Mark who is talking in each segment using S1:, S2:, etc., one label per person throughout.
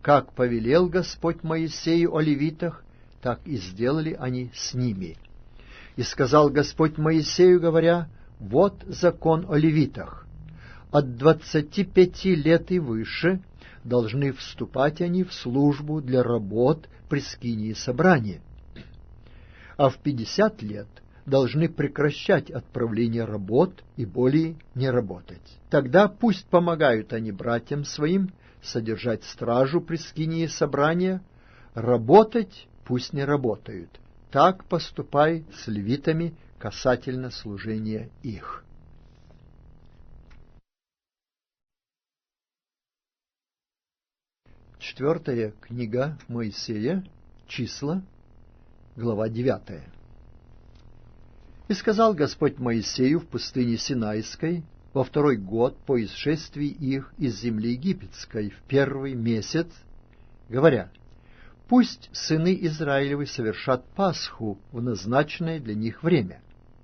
S1: как повелел Господь Моисею о левитах, так и сделали они с ними. И сказал Господь Моисею, говоря: вот закон о левитах. От 25 лет и выше должны вступать они в службу для работ при скинии собрания, а в 50 лет должны прекращать отправление работ и более не работать. Тогда пусть помогают они братьям своим содержать стражу при скинии собрания, работать пусть не работают. Так поступай с левитами касательно служения их. Четвертая книга Моисея, Числа, глава 9. «И сказал Господь Моисею в пустыне Синайской во 2-й год по исшествии их из земли египетской в 1-й месяц, говоря: пусть сыны Израилевы совершат Пасху в назначенное для них время.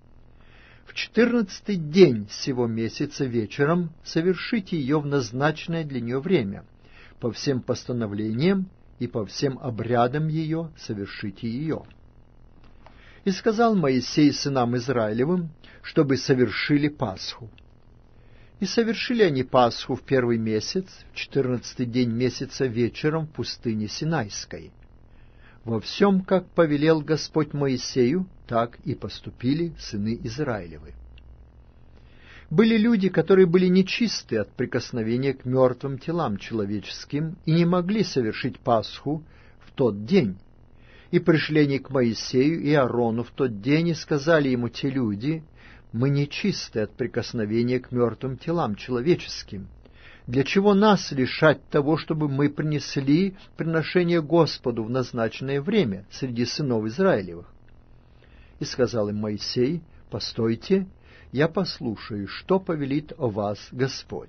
S1: В 14-й день сего месяца вечером совершите ее в назначенное для нее время, по всем постановлениям и по всем обрядам ее совершите ее. И сказал Моисей сынам Израилевым, чтобы совершили Пасху. И совершили они Пасху в 1-й месяц, в 14-й день месяца вечером в пустыне Синайской. Во всем, как повелел Господь Моисею, так и поступили сыны Израилевы. Были люди, которые были нечисты от прикосновения к мертвым телам человеческим и не могли совершить Пасху в тот день. И пришли они к Моисею и Аарону в тот день и сказали ему те люди: мы нечисты от прикосновения к мертвым телам человеческим. Для чего нас лишать того, чтобы мы принесли приношение Господу в назначенное время среди сынов Израилевых? И сказал им Моисей: постойте, я послушаю, что повелит о вас Господь.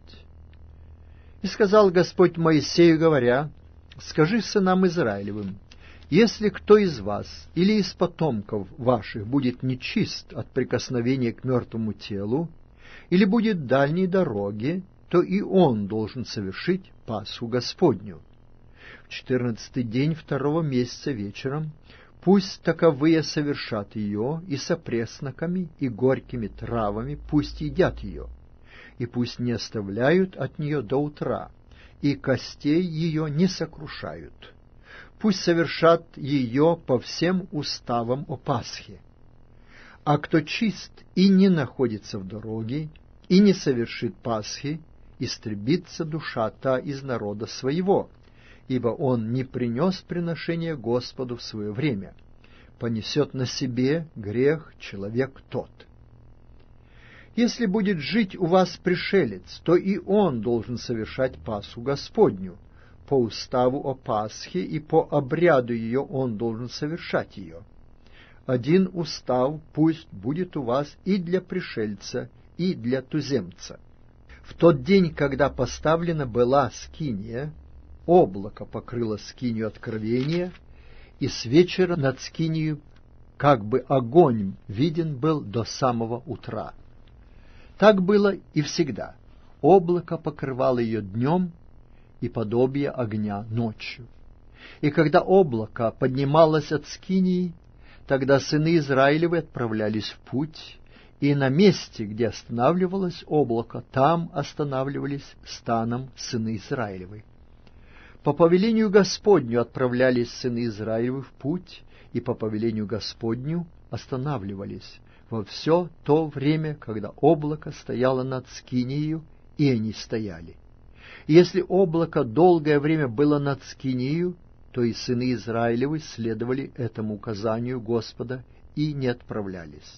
S1: И сказал Господь Моисею, говоря: скажи сынам Израилевым: если кто из вас или из потомков ваших будет нечист от прикосновения к мертвому телу, или будет в дальней дороге, то и он должен совершить Пасху Господню. В 14-й день 2-го месяца вечером пусть таковые совершат ее, и с опресноками и горькими травами пусть едят ее, и пусть не оставляют от нее до утра, и костей ее не сокрушают. Пусть совершат ее по всем уставам о Пасхе. А кто чист и не находится в дороге, и не совершит Пасхи, истребится душа та из народа своего, ибо он не принес приношение Господу в свое время. Понесет на себе грех человек тот. Если будет жить у вас пришелец, то и он должен совершать Пасху Господню. По уставу о Пасхе и по обряду ее он должен совершать ее. Один устав пусть будет у вас и для пришельца, и для туземца. В тот день, когда поставлена была скиния, облако покрыло скинию откровения, и с вечера над скинию как бы огонь виден был до самого утра. Так было и всегда. Облако покрывало ее днем, и подобие огня ночью. И когда облако поднималось от скинии, тогда сыны Израилевы отправлялись в путь, и на месте, где останавливалось облако, там останавливались станом сыны Израилевы. По повелению Господню отправлялись сыны Израилевы в путь, и по повелению Господню останавливались во все то время, когда облако стояло над скинией, и они стояли. И если облако долгое время было над скинию, то и сыны Израилевы следовали этому указанию Господа и не отправлялись.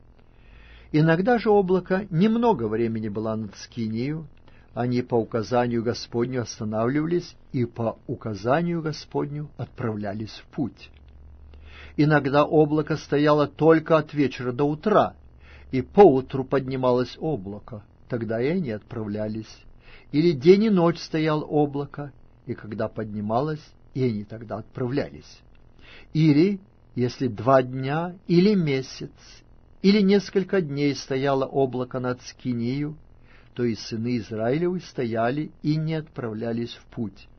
S1: Иногда же облако немного времени было над скинию, они по указанию Господню останавливались и по указанию Господню отправлялись в путь. Иногда облако стояло только от вечера до утра, и поутру поднималось облако, тогда и они отправлялись. Или день и ночь стоял облако, и когда поднималось, и они тогда отправлялись. Или, если 2 дня, или месяц, или несколько дней стояло облако над скинию, то и сыны Израилевы стояли и не отправлялись в путь,